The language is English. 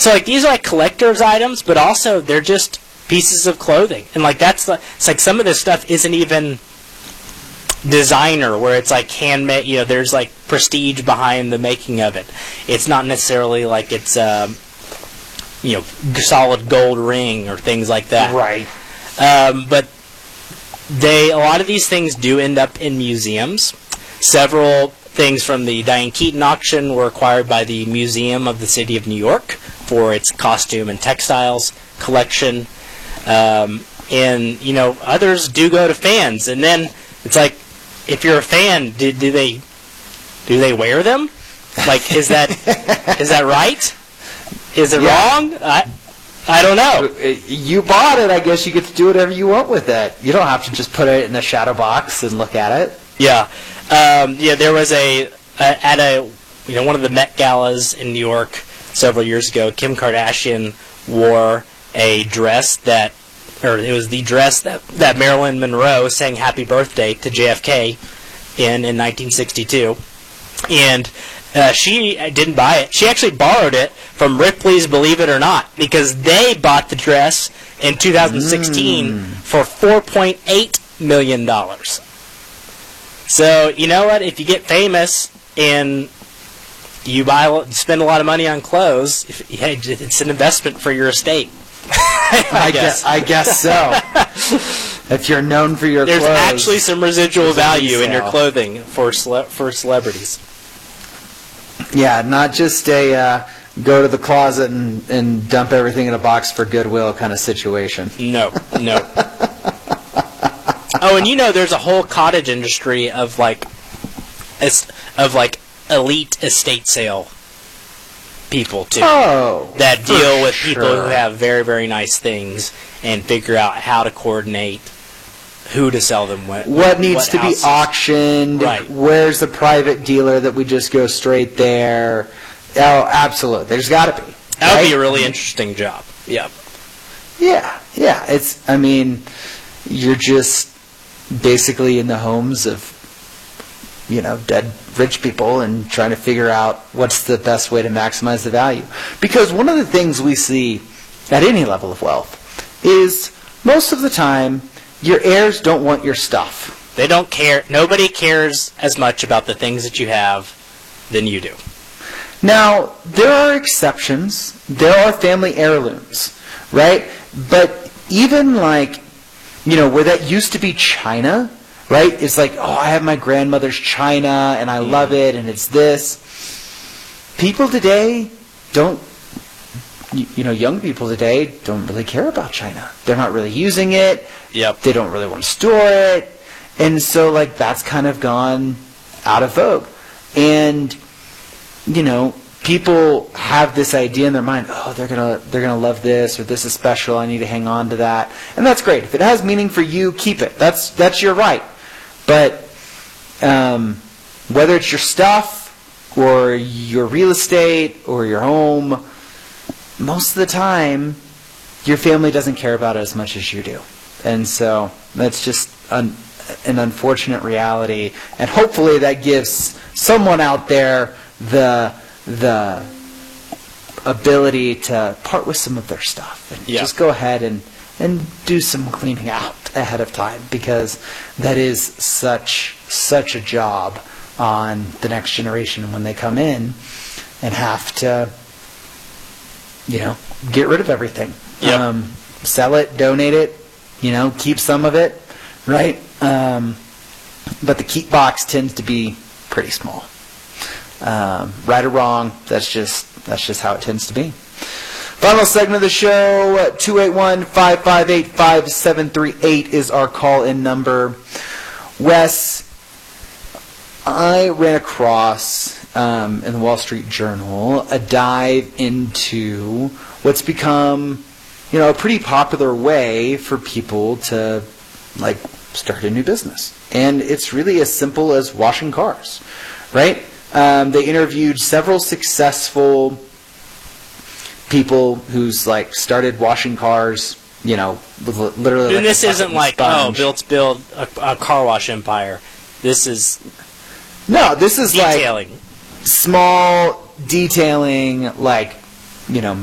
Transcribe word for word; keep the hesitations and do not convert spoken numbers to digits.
So like these are like collector's items, but also they're just pieces of clothing, and like that's the, it's like some of this stuff isn't even designer, where it's like handmade. You know, there's like prestige behind the making of it. It's not necessarily like it's um, you know, solid gold ring or things like that. Right. Um, but they a lot of these things do end up in museums. Several things from the Diane Keaton auction were acquired by the Museum of the City of New York for its costume and textiles collection. Um, and, you know, others do go to fans. And then it's like, if you're a fan, do, do they do they wear them? Like, is that is that right? Is it Yeah. wrong? I I don't know. You bought it. I guess you get to do whatever you want with it. You don't have to just put it in a shadow box and look at it. Yeah. Um, yeah, there was a, a at a you know one of the Met Galas in New York several years ago. Kim Kardashian wore a dress that, or it was the dress that that Marilyn Monroe sang "Happy Birthday" to J F K in in nineteen sixty-two, and uh, she didn't buy it. She actually borrowed it from Ripley's Believe It or Not, because they bought the dress in two thousand sixteen mm. for four point eight million dollars. So, you know what? If you get famous and you buy, spend a lot of money on clothes, if, hey, it's an investment for your estate. I, I guess. guess. I guess so. If you're known for your There's clothes, actually some residual value in your clothing for cele- for celebrities. Yeah, not just a uh, go to the closet and, and dump everything in a box for Goodwill kind of situation. No, no. Oh, and you know, there's a whole cottage industry of like, es- of like elite estate sale people too. Oh, that deal with sure. people who have very, very nice things and figure out how to coordinate who to sell them with. What needs what to houses. be auctioned? Right. Where's the private dealer that we just go straight there? Oh, absolutely. There's got to be. That would right? be a really interesting job. Yeah. Yeah, yeah. It's. I mean, you're just basically in the homes of, you know, dead rich people and trying to figure out what's the best way to maximize the value. Because one of the things we see at any level of wealth is most of the time your heirs don't want your stuff. They don't care. Nobody cares as much about the things that you have than you do. Now, there are exceptions. There are family heirlooms, right? But even like, you know, where that used to be china, right? It's like, oh, I have my grandmother's china and I love it and it's this. People today don't, you know, young people today don't really care about china. They're not really using it. Yep. They don't really want to store it. And so, like, that's kind of gone out of vogue. And, you know, people have this idea in their mind, oh, they're gonna they're gonna love this, or this is special, I need to hang on to that. And that's great. If it has meaning for you, keep it. That's that's your right. But um, whether it's your stuff or your real estate or your home, most of the time your family doesn't care about it as much as you do. And so that's just an, an unfortunate reality. And hopefully that gives someone out there the the ability to part with some of their stuff and yeah. just go ahead and and do some cleaning out ahead of time, because that is such such a job on the next generation when they come in and have to, you know, get rid of everything. Yep. Um, sell it, donate it, you know, keep some of it, right? Um, but the keep box tends to be pretty small. Um, right or wrong, that's just that's just how it tends to be. Final segment of the show, two eight one, five five eight, five seven three eight is our call-in number. Wes, I ran across um, in the Wall Street Journal a dive into what's become, you know, a pretty popular way for people to, like, start a new business. And it's really as simple as washing cars, right? Um, they interviewed several successful people who's like started washing cars, you know, literally. And like this a isn't like, sponge. oh, let's build a, a car wash empire. This is no, this is detailing. like small detailing, like, you know,